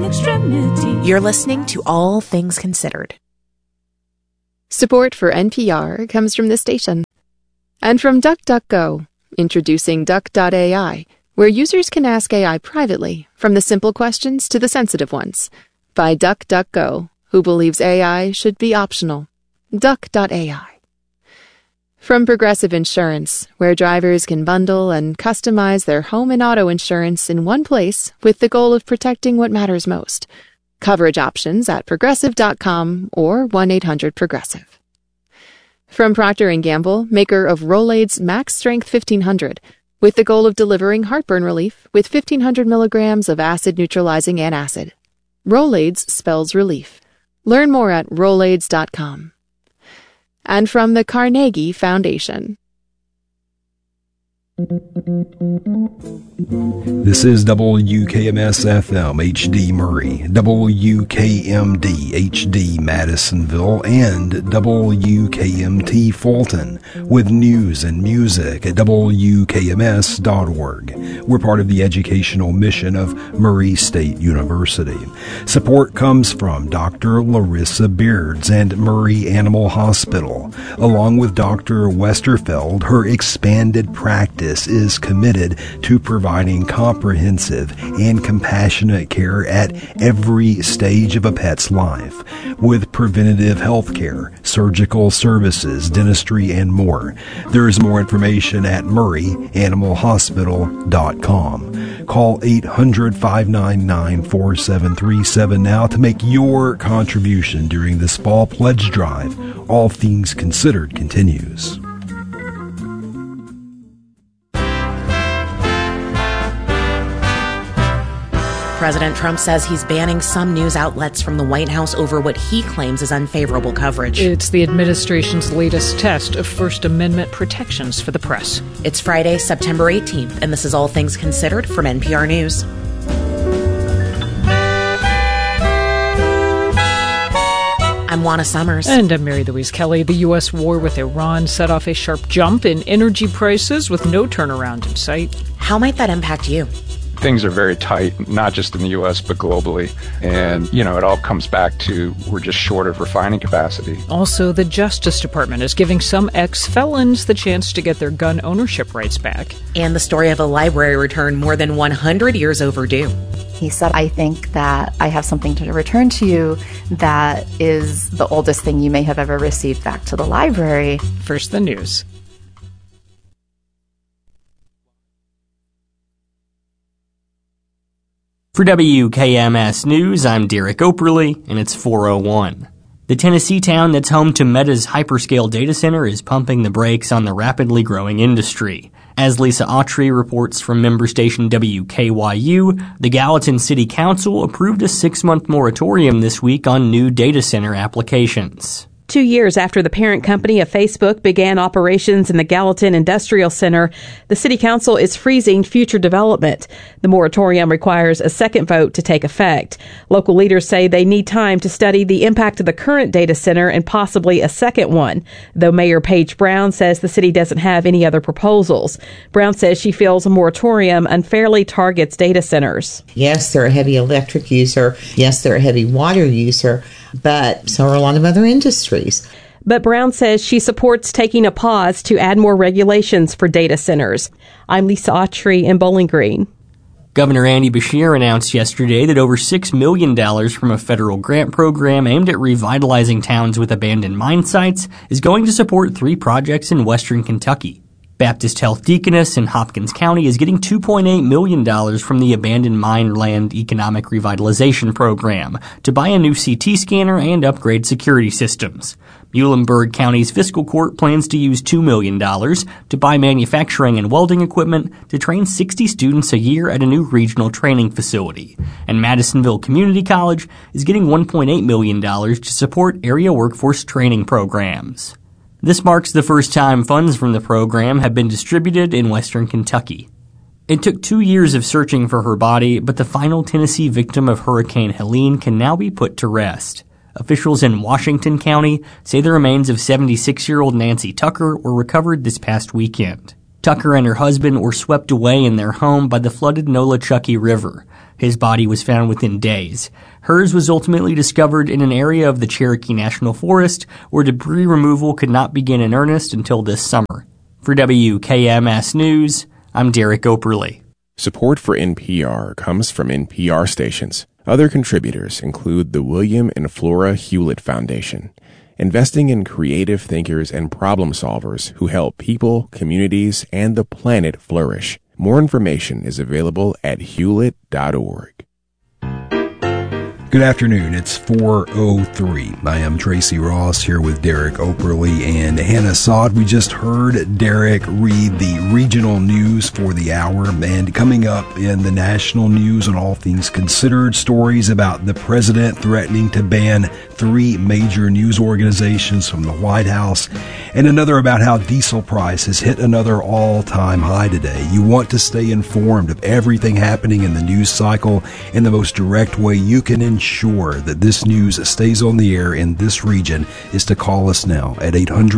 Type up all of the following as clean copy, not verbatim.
extremity. You're listening to All Things Considered. Support for NPR comes from this station. And from DuckDuckGo, introducing Duck.ai, where users can ask AI privately, from the simple questions to the sensitive ones. By DuckDuckGo, who believes AI should be optional. Duck.ai. From Progressive Insurance, where drivers can bundle and customize their home and auto insurance in one place with the goal of protecting what matters most. Coverage options at Progressive.com or 1-800-PROGRESSIVE. From Procter & Gamble, maker of Rolaids Max Strength 1500, with the goal of delivering heartburn relief with 1,500 milligrams of acid-neutralizing antacid. Rolaids spells relief. Learn more at Rolaids.com. And from the Carnegie Foundation. This is WKMS-FM HD Murray, WKMD HD Madisonville, and WKMT Fulton, with news and music at WKMS.org. We're part of the educational mission of Murray State University. Support comes from Dr. Larissa Beards and Murray Animal Hospital. Along with Dr. Westerfeld, her expanded practice is committed to providing comprehensive and compassionate care at every stage of a pet's life, with preventative health care, surgical services, dentistry, and more. There is more information at murrayanimalhospital.com. Call 800-599-4737 now to make your contribution during this fall pledge drive. All Things Considered continues. President Trump says he's banning some news outlets from the White House over what he claims is unfavorable coverage. It's the administration's latest test of First Amendment protections for the press. It's Friday, September 18th, and this is All Things Considered from NPR News. I'm Juana Summers. And I'm Mary Louise Kelly. The U.S. war with Iran set off a sharp jump in energy prices with no turnaround in sight. How might that impact you? Things are very tight, not just in the U.S., but globally. And, it all comes back to we're just short of refining capacity. Also, the Justice Department is giving some ex-felons the chance to get their gun ownership rights back. And the story of a library return more than 100 years overdue. He said, I think that I have something to return to you that is the oldest thing you may have ever received back to the library. First, the news. For WKMS News, I'm Derek Operly, and it's 4:01. The Tennessee town that's home to Meta's hyperscale data center is pumping the brakes on the rapidly growing industry. As Lisa Autry reports from member station WKYU, the Gallatin City Council approved a 6-month moratorium this week on new data center applications. 2 years after the parent company of Facebook began operations in the Gallatin Industrial Center, the City Council is freezing future development. The moratorium requires a second vote to take effect. Local leaders say they need time to study the impact of the current data center and possibly a second one, though Mayor Paige Brown says the city doesn't have any other proposals. Brown says she feels a moratorium unfairly targets data centers. Yes, they're a heavy electric user. Yes, they're a heavy water user. But so are a lot of other industries. But Brown says she supports taking a pause to add more regulations for data centers. I'm Lisa Autry in Bowling Green. Governor Andy Beshear announced yesterday that over $6 million from a federal grant program aimed at revitalizing towns with abandoned mine sites is going to support 3 projects in western Kentucky. Baptist Health Deaconess in Hopkins County is getting $2.8 million from the Abandoned Mine Land Economic Revitalization Program to buy a new CT scanner and upgrade security systems. Muhlenberg County's fiscal court plans to use $2 million to buy manufacturing and welding equipment to train 60 students a year at a new regional training facility. And Madisonville Community College is getting $1.8 million to support area workforce training programs. This marks the first time funds from the program have been distributed in western Kentucky. It took 2 years of searching for her body, but the final Tennessee victim of Hurricane Helene can now be put to rest. Officials in Washington County say the remains of 76-year-old Nancy Tucker were recovered this past weekend. Tucker and her husband were swept away in their home by the flooded Nolichucky River. His body was found within days. Hers was ultimately discovered in an area of the Cherokee National Forest where debris removal could not begin in earnest until this summer. For WKMS News, I'm Derek Operly. Support for NPR comes from NPR stations. Other contributors include the William and Flora Hewlett Foundation, investing in creative thinkers and problem solvers who help people, communities, and the planet flourish. More information is available at hewlett.org. Good afternoon. It's 4:03. I am Tracy Ross here with Derek Operly and Hannah Sod. We just heard Derek read the regional news for the hour, and coming up in the national news on All Things Considered, stories about the president threatening to ban 3 major news organizations from the White House, and another about how diesel prices hit another all-time high today. You want to stay informed of everything happening in the news cycle, and the most direct way you can ensure that this news stays on the air in this region is to call us now at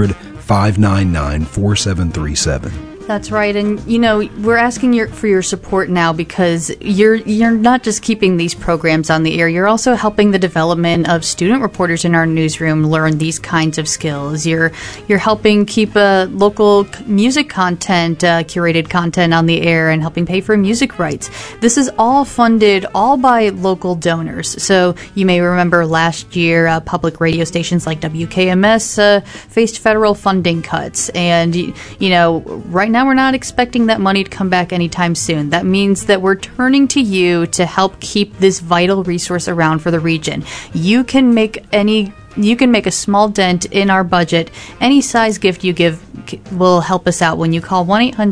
800-599-4737. That's right. And, you know, we're asking for your support now because you're not just keeping these programs on the air. You're also helping the development of student reporters in our newsroom learn these kinds of skills. You're helping keep local music content, curated content on the air, and helping pay for music rights. This is all funded all by local donors. So you may remember last year, public radio stations like WKMS faced federal funding cuts. And, you know, right now, we're not expecting that money to come back anytime soon. That means that we're turning to you to help keep this vital resource around for the region. You can make a small dent in our budget. Any size gift you give will help us out when you call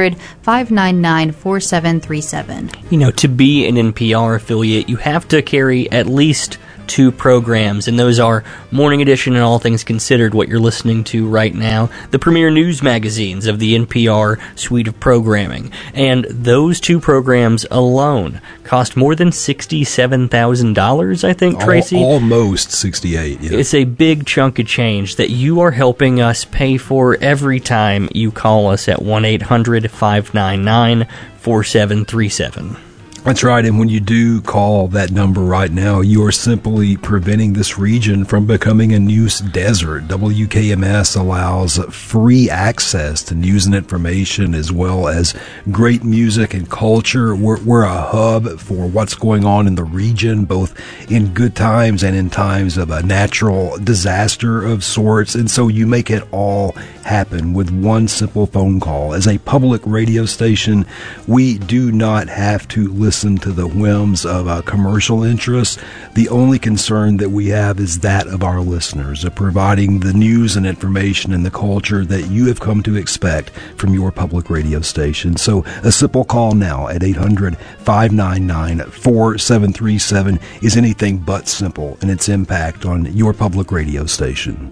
1-800-599-4737. You know, to be an NPR affiliate, you have to carry at least 2 programs, and those are Morning Edition and All Things Considered, what you're listening to right now, the premier news magazines of the NPR suite of programming. And those 2 programs alone cost more than $67,000, I think, Tracy? Almost 68, yeah. It's a big chunk of change that you are helping us pay for every time you call us at 1-800-599-4737. That's right, and when you do call that number right now, you are simply preventing this region from becoming a news desert. WKMS allows free access to news and information as well as great music and culture. We're a hub for what's going on in the region, both in good times and in times of a natural disaster of sorts, and so you make it all happen with one simple phone call. As a public radio station, we do not have to listen to the whims of commercial interests. The only concern that we have is that of our listeners, of providing the news and information and the culture that you have come to expect from your public radio station. So a simple call now at 800-599-4737 is anything but simple in its impact on your public radio station.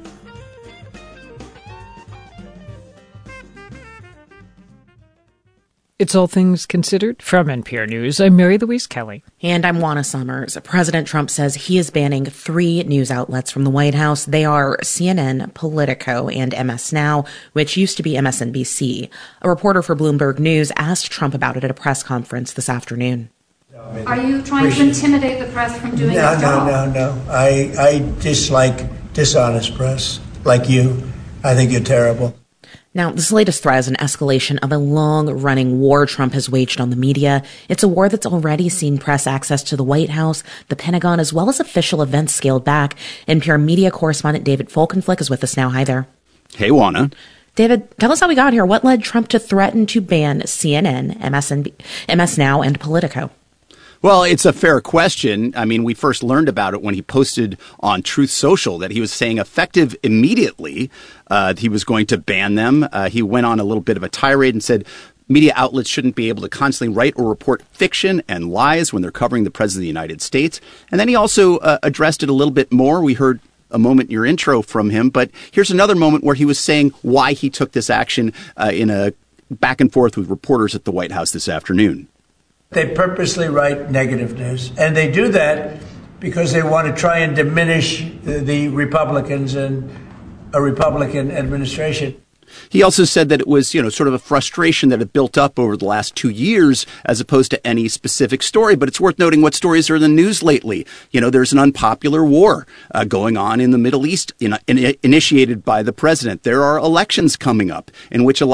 It's All Things Considered from NPR News. I'm Mary Louise Kelly. And I'm Juana Summers. President Trump says he is banning 3 news outlets from the White House. They are CNN, Politico, and MS Now, which used to be MSNBC. A reporter for Bloomberg News asked Trump about it at a press conference this afternoon. Are you trying to intimidate the press from doing its job? No. I dislike dishonest press, like you. I think you're terrible. Now, this latest threat is an escalation of a long-running war Trump has waged on the media. It's a war that's already seen press access to the White House, the Pentagon, as well as official events scaled back. NPR media correspondent David Folkenflik is with us now. Hi there. Hey, Juana. David, tell us how we got here. What led Trump to threaten to ban CNN, MS Now, and Politico? Well, it's a fair question. I mean, we first learned about it when he posted on Truth Social that he was saying effective immediately he was going to ban them. He went on a little bit of a tirade and said media outlets shouldn't be able to constantly write or report fiction and lies when they're covering the President of the United States. And then he also addressed it a little bit more. We heard a moment in your intro from him, but here's another moment where he was saying why he took this action in a back and forth with reporters at the White House this afternoon. They purposely write negative news, and they do that because they want to try and diminish the Republicans and a Republican administration. He also said that it was, sort of a frustration that had built up over the last 2 years as opposed to any specific story. But it's worth noting what stories are in the news lately. There's an unpopular war going on in the Middle East initiated by the president. There are elections coming up in which a